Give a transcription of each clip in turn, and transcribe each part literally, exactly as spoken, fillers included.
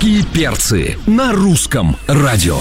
Русские перцы на русском радио.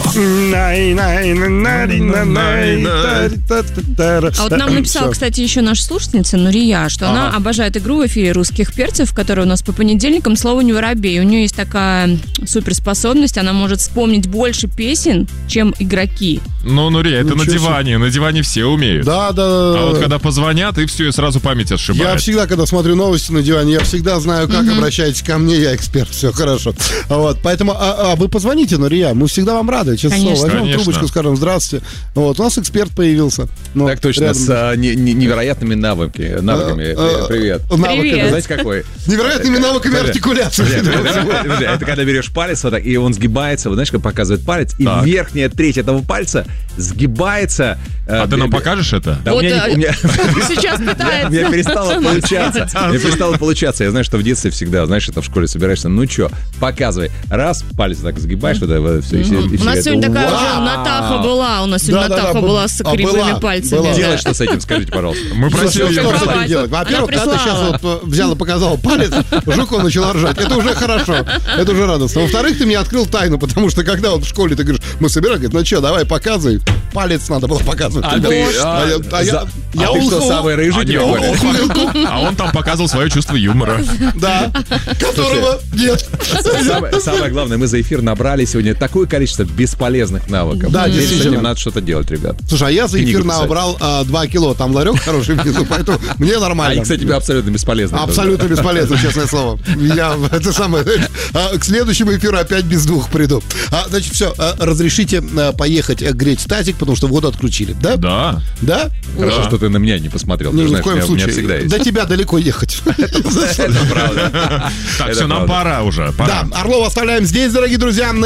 А вот нам написала, кстати, еще наша слушательница Нурия, что ага. она обожает игру в эфире «Русских перцев», которая у нас по понедельникам «Слово не воробей». У нее есть такая суперспособность, она может вспомнить больше песен, чем игроки. Ну, Нурия, это ну, на диване, себе. На диване все умеют. Да, да. А вот когда позвонят, и все, и сразу память отшибает. Я всегда, когда смотрю новости на диване, я всегда знаю, как, mm-hmm. обращайтесь ко мне, я эксперт, все хорошо. Вот, поэтому, а, а вы позвоните, Нурия, мы всегда вам рады, честно слово. Возьмем Конечно. трубочку, скажем здравствуйте. Вот, у нас эксперт появился. Ну, так точно, рядом. с а, не, не, невероятными навыками. навыками. А, Привет. Привет. Навыками, знаете, какой? Невероятными навыками артикуляции. Это когда берешь палец, и он сгибается, вот знаешь, как показывает палец, и верхняя треть этого пальца сгибается. А ты нам покажешь это? Вот сейчас пытается. У меня перестало получаться. Мне перестало получаться. Я знаю, что в детстве всегда, знаешь, это в школе собираешься, ну что, показывай. Раз, палец так сгибаешь, вот это все. У нас сегодня такая уже Натаха была. У нас сегодня Натаха была с кривыми пальцами. Делать что с этим, скажите, пожалуйста. Мы просили ее делать. Во-первых, когда ты сейчас вот взял и показал палец, Жукова начала ржать. Это уже хорошо. Это уже радостно. Во-вторых, ты мне открыл тайну, потому что когда вот в школе ты говоришь, мы собираем, говорит, ну что, давай показывай. Палец надо было показывать. А ты, а, а, а, я, я а ты что, самый рыжий? А, он, он, а он там показывал свое чувство юмора. Да, которого нет. Самое, самое главное, мы за эфир набрали сегодня такое количество бесполезных навыков. Да, действительно. С этим надо что-то делать, ребят. Слушай, а я за эфир набрал а, два кило, там ларек хороший внизу, поэтому мне нормально. А, и, кстати, тебе абсолютно бесполезно. Абсолютно бесполезно, честное слово. Я, это самое, а, к следующему эфиру опять без двух приду. А, значит, все, а, разрешите а, поехать греть тазик, потому что воду отключили, да? Да. Да? Хорошо, да. что ты на меня не посмотрел. Не, ты ни знаешь, в коем меня, случае. У меня всегда есть. До тебя далеко ехать. Это правда. Так, все, нам пора уже. Да, Орлова оставляем здесь, дорогие друзья.